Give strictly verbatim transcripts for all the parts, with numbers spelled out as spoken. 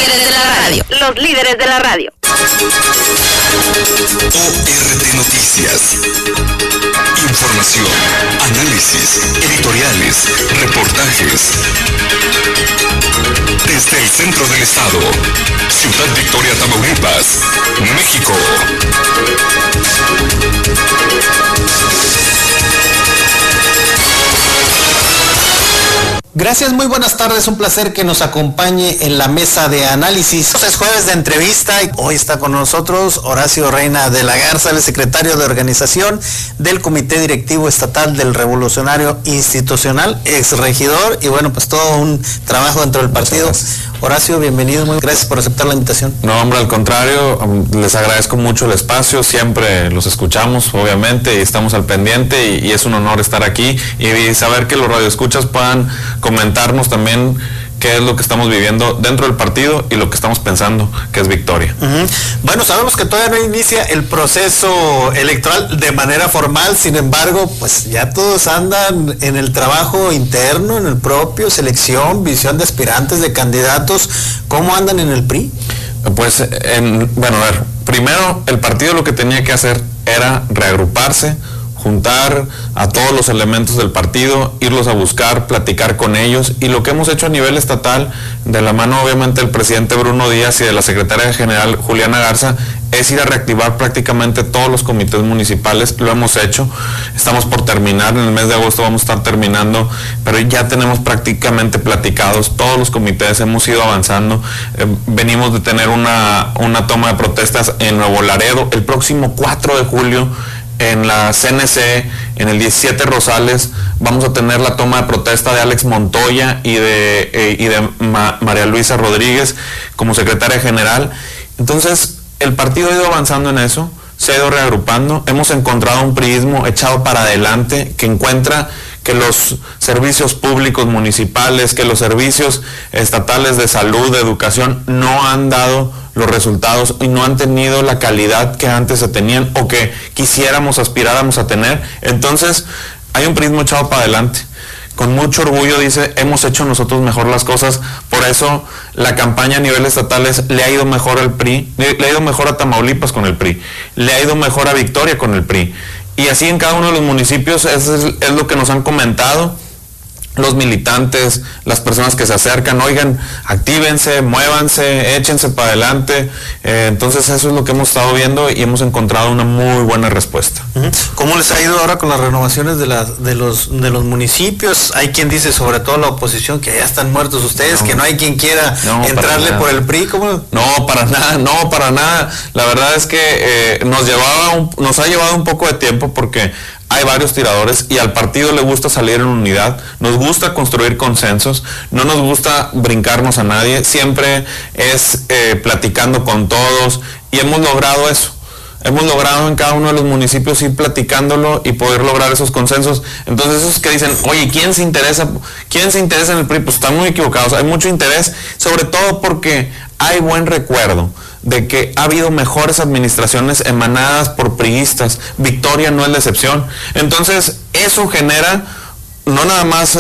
líderes de la radio. Los líderes de la radio. O R T Noticias. Información, análisis, editoriales, reportajes. Desde el centro del estado, Ciudad Victoria, Tamaulipas, México. Gracias, muy buenas tardes, un placer que nos acompañe en la mesa de análisis. Es jueves de entrevista y hoy está con nosotros Horacio Reina de la Garza, el secretario de organización del Comité Directivo Estatal del Revolucionario Institucional, exregidor y bueno, pues todo un trabajo dentro del partido. Horacio, bienvenido, muy gracias por aceptar la invitación. No, hombre, al contrario, les agradezco mucho el espacio, siempre los escuchamos, obviamente, y estamos al pendiente y, y es un honor estar aquí y saber que los radioescuchas puedan comentarnos también qué es lo que estamos viviendo dentro del partido y lo que estamos pensando que es victoria. Uh-huh. Bueno, sabemos que todavía no inicia el proceso electoral de manera formal, sin embargo, pues ya todos andan en el trabajo interno, en el propio, selección, visión de aspirantes, de candidatos. ¿Cómo andan en el P R I? Pues, en, bueno, a ver, primero el partido lo que tenía que hacer era reagruparse, juntar a todos los elementos del partido, irlos a buscar, platicar con ellos, y lo que hemos hecho a nivel estatal, de la mano obviamente del presidente Bruno Díaz y de la secretaria general Juliana Garza, es ir a reactivar prácticamente todos los comités municipales. Lo hemos hecho, estamos por terminar, en el mes de agosto vamos a estar terminando, pero ya tenemos prácticamente platicados todos los comités, hemos ido avanzando, eh, venimos de tener una, una toma de protestas en Nuevo Laredo, el próximo cuatro de julio, en la C N C, en el diecisiete Rosales, vamos a tener la toma de protesta de Alex Montoya y de, eh, y de Ma- María Luisa Rodríguez como secretaria general. Entonces, el partido ha ido avanzando en eso, se ha ido reagrupando, hemos encontrado un priismo echado para adelante que encuentra que los servicios públicos municipales, que los servicios estatales de salud, de educación, no han dado los resultados y no han tenido la calidad que antes se tenían o que quisiéramos, aspiráramos a tener. Entonces, hay un prisma echado para adelante. Con mucho orgullo dice, hemos hecho nosotros mejor las cosas, por eso la campaña a nivel estatal es, le ha ido mejor al P R I, le, le ha ido mejor a Tamaulipas con el P R I, le ha ido mejor a Victoria con el P R I. Y así en cada uno de los municipios, eso es, es lo que nos han comentado los militantes, las personas que se acercan, oigan, actívense, muévanse, échense para adelante. Eh, entonces eso es lo que hemos estado viendo y hemos encontrado una muy buena respuesta. ¿Cómo les ha ido ahora con las renovaciones de, la, de, los, de los municipios? Hay quien dice, sobre todo la oposición, que ya están muertos ustedes, no, que no hay quien quiera no, entrarle por el P R I. ¿Cómo? No, para nada, no, para nada. La verdad es que eh, nos, llevaba un, nos ha llevado un poco de tiempo porque hay varios tiradores y al partido le gusta salir en unidad, nos gusta construir consensos, no nos gusta brincarnos a nadie, siempre es eh, platicando con todos y hemos logrado eso. Hemos logrado en cada uno de los municipios ir platicándolo y poder lograr esos consensos. Entonces esos que dicen, oye, ¿quién se interesa? ¿Quién se interesa en el P R I? Pues están muy equivocados. Hay mucho interés, sobre todo porque hay buen recuerdo de que ha habido mejores administraciones emanadas por priistas. Victoria no es la excepción. Entonces eso genera no nada más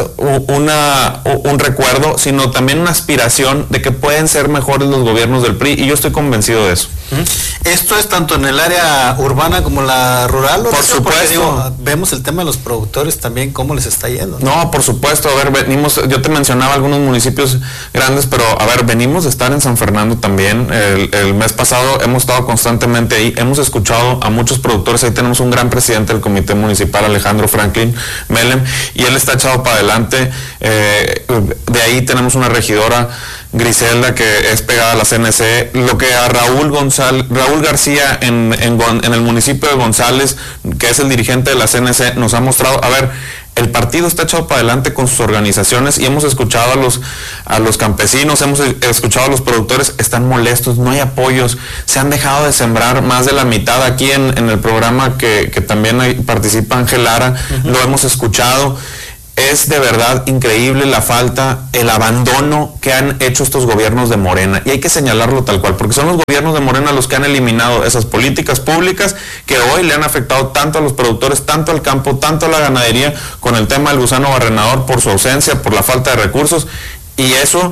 una, un recuerdo, sino también una aspiración de que pueden ser mejores los gobiernos del P R I, y yo estoy convencido de eso. ¿Esto es tanto en el área urbana como la rural? Por supuesto. Digo, vemos el tema de los productores también, cómo les está yendo, ¿no? No, por supuesto. A ver, venimos, yo te mencionaba algunos municipios grandes, pero a ver, venimos de estar en San Fernando también. El, el mes pasado hemos estado constantemente ahí, hemos escuchado a muchos productores. Ahí tenemos un gran presidente del comité municipal, Alejandro Franklin Melem, y él está echado para adelante. Eh, de ahí tenemos una regidora, Griselda, que es pegada a la C N C, lo que a Raúl González, Raúl García en, en, en el municipio de González, que es el dirigente de la C N C, nos ha mostrado, a ver, el partido está echado para adelante con sus organizaciones y hemos escuchado a los, a los campesinos, hemos escuchado a los productores, están molestos, no hay apoyos, se han dejado de sembrar más de la mitad aquí en, en el programa que, que también hay, participa Ángel Lara, uh-huh. Lo hemos escuchado. Es de verdad increíble la falta, el abandono que han hecho estos gobiernos de Morena, y hay que señalarlo tal cual, porque son los gobiernos de Morena los que han eliminado esas políticas públicas que hoy le han afectado tanto a los productores, tanto al campo, tanto a la ganadería, con el tema del gusano barrenador por su ausencia, por la falta de recursos, y eso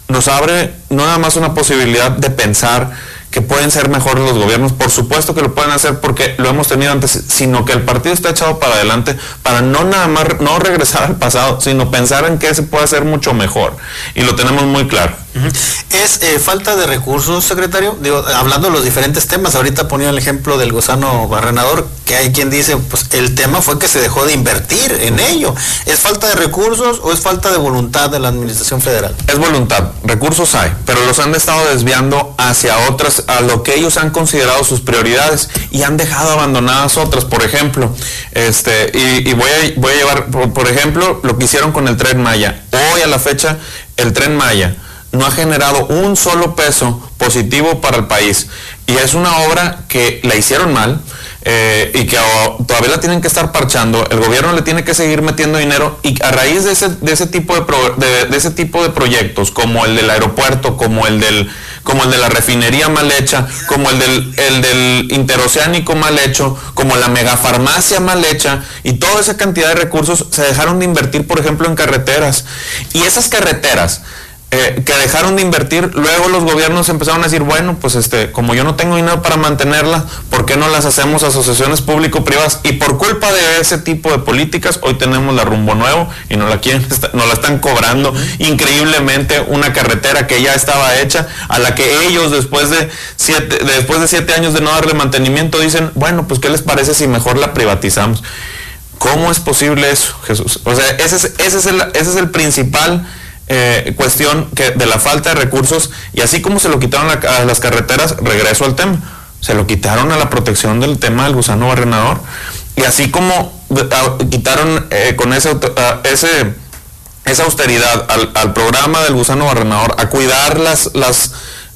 nos abre no nada más una posibilidad de pensar que pueden ser mejores los gobiernos, por supuesto que lo pueden hacer porque lo hemos tenido antes, sino que el partido está echado para adelante para no nada más, no regresar al pasado, sino pensar en qué se puede hacer mucho mejor, y lo tenemos muy claro. ¿Es eh, falta de recursos, secretario? Digo, hablando de los diferentes temas, ahorita ponía el ejemplo del gusano barrenador, que hay quien dice, pues el tema fue que se dejó de invertir en ello. ¿Es falta de recursos o es falta de voluntad de la administración federal? Es voluntad, recursos hay, pero los han estado desviando hacia otras, a lo que ellos han considerado sus prioridades, y han dejado abandonadas otras. Por ejemplo, este, y, y voy a, voy a llevar, por, por ejemplo, lo que hicieron con el Tren Maya. Hoy a la fecha, el Tren Maya no ha generado un solo peso positivo para el país, y es una obra que la hicieron mal, eh, y que oh, todavía la tienen que estar parchando. El gobierno le tiene que seguir metiendo dinero, y a raíz de ese, de ese tipo de, pro, de, de ese tipo de proyectos, como el del aeropuerto, como el del como el de la refinería mal hecha, como el del, el del interoceánico mal hecho, como la megafarmacia mal hecha, y toda esa cantidad de recursos se dejaron de invertir, por ejemplo, en carreteras. Y esas carreteras Eh, que dejaron de invertir, luego los gobiernos empezaron a decir, bueno, pues este, como yo no tengo dinero para mantenerla, ¿por qué no las hacemos asociaciones público-privadas? Y por culpa de ese tipo de políticas, hoy tenemos la Rumbo Nuevo y nos la quieren, nos la están cobrando increíblemente, una carretera que ya estaba hecha, a la que ellos después de siete, después de siete años de no darle mantenimiento dicen, bueno, pues ¿qué les parece si mejor la privatizamos? ¿Cómo es posible eso, Jesús? O sea, ese es, ese es el, ese es el principal Eh, cuestión que de la falta de recursos. Y así como se lo quitaron a, a las carreteras, regreso al tema, se lo quitaron a la protección del tema del gusano barrenador, y así como a, quitaron eh, con ese, a, ese esa austeridad al, al programa del gusano barrenador, a cuidar las las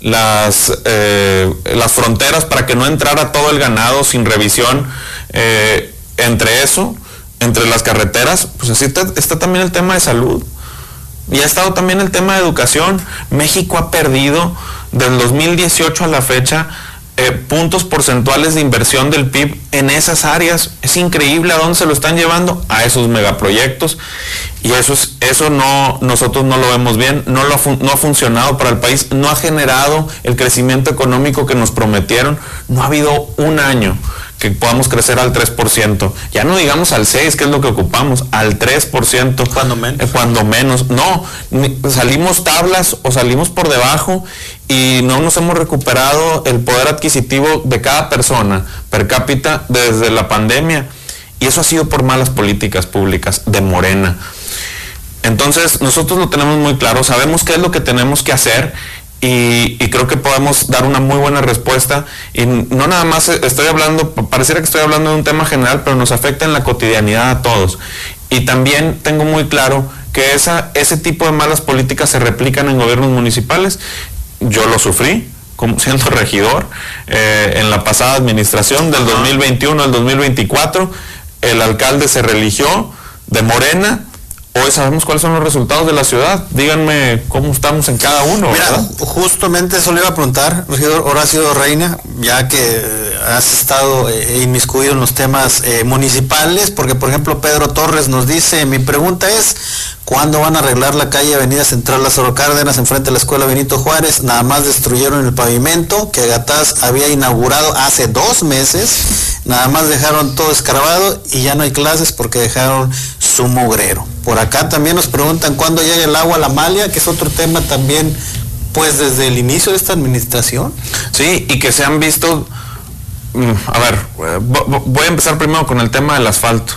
las eh, las fronteras para que no entrara todo el ganado sin revisión, eh, entre eso, entre las carreteras, pues así está, está también el tema de salud. Y ha estado también el tema de educación. México ha perdido del dos mil dieciocho a la fecha eh, puntos porcentuales de inversión del P I B en esas áreas. Es increíble a dónde se lo están llevando, a esos megaproyectos. Y eso es, eso no, nosotros no lo vemos bien, no, lo, no ha funcionado para el país, no ha generado el crecimiento económico que nos prometieron. No ha habido un año que podamos crecer al tres por ciento, ya no digamos al seis por ciento, que es lo que ocupamos, al tres por ciento. Cuando menos. Eh, cuando menos. No, ni, salimos tablas o salimos por debajo, y no nos hemos recuperado el poder adquisitivo de cada persona per cápita desde la pandemia, y eso ha sido por malas políticas públicas de Morena. Entonces, nosotros lo tenemos muy claro, sabemos qué es lo que tenemos que hacer, Y, y creo que podemos dar una muy buena respuesta, y no nada más estoy hablando, pareciera que estoy hablando de un tema general, pero nos afecta en la cotidianidad a todos. Y también tengo muy claro que esa, ese tipo de malas políticas se replican en gobiernos municipales. Yo lo sufrí como siendo regidor eh, en la pasada administración del dos mil veintiuno al dos mil veinticuatro, el alcalde se religió de Morena. Hoy sabemos cuáles son los resultados de la ciudad. Díganme cómo estamos en cada uno. Mira, ¿verdad? Justamente eso le iba a preguntar, regidor Horacio Reina, ya que has estado eh, inmiscuido en los temas eh, municipales, porque por ejemplo Pedro Torres nos dice, mi pregunta es, ¿cuándo van a arreglar la calle Avenida Central Lázaro Cárdenas enfrente de la Escuela Benito Juárez? Nada más destruyeron el pavimento que Gatás había inaugurado hace dos meses, nada más dejaron todo escarbado y ya no hay clases porque dejaron su mugrero. Por acá también nos preguntan cuándo llega el agua a la Malia, que es otro tema también, pues desde el inicio de esta administración. Sí, y que se han visto, a ver, voy a empezar primero con el tema del asfalto.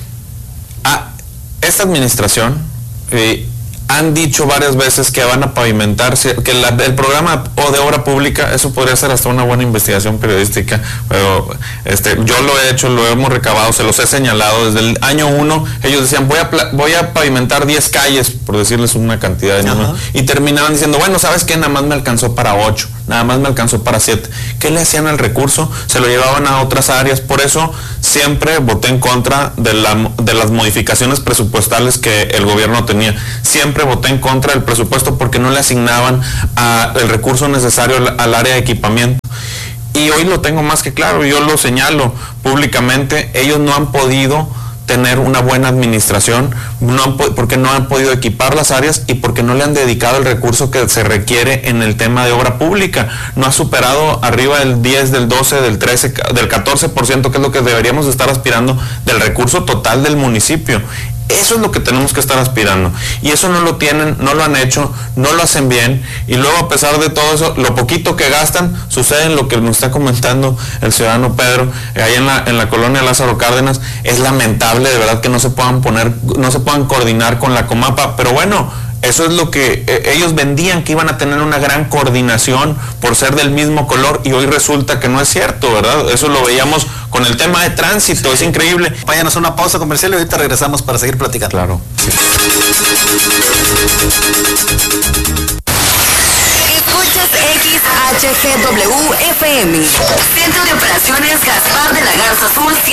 Ah, esta administración eh, han dicho varias veces que van a pavimentar, que la, el programa de obra pública, eso podría ser hasta una buena investigación periodística, pero este, yo lo he hecho, lo hemos recabado, se los he señalado, desde el año uno, ellos decían, voy a, voy a pavimentar diez calles, por decirles una cantidad de números, y terminaban diciendo, bueno, ¿sabes qué? Nada más me alcanzó para ocho, nada más me alcanzó para siete. ¿Qué le hacían al recurso? Se lo llevaban a otras áreas. Por eso siempre voté en contra de, la, de las modificaciones presupuestales que el gobierno tenía. Siempre voté en contra del presupuesto porque no le asignaban a, el recurso necesario al, al área de equipamiento. Y hoy lo tengo más que claro, yo lo señalo públicamente, ellos no han podido tener una buena administración, no han, porque no han podido equipar las áreas y porque no le han dedicado el recurso que se requiere en el tema de obra pública. No ha superado arriba del diez, del doce, del trece, del catorce por ciento, que es lo que deberíamos estar aspirando del recurso total del municipio. Eso es lo que tenemos que estar aspirando. Y eso no lo tienen, no lo han hecho, no lo hacen bien. Y luego, a pesar de todo eso, lo poquito que gastan, sucede en lo que nos está comentando el ciudadano Pedro, eh, ahí en la, en la colonia Lázaro Cárdenas. Es lamentable, de verdad, que no se puedan poner, no se puedan coordinar con la Comapa. Pero bueno, eso es lo que eh, ellos vendían, que iban a tener una gran coordinación por ser del mismo color, y hoy resulta que no es cierto, ¿verdad? Eso lo veíamos con el tema de tránsito, sí. Es increíble. Váyanos a una pausa comercial y ahorita regresamos para seguir platicando. Claro. Sí. Escuchas X H G W F M, Centro de Operaciones Gaspar de la Garza Azul.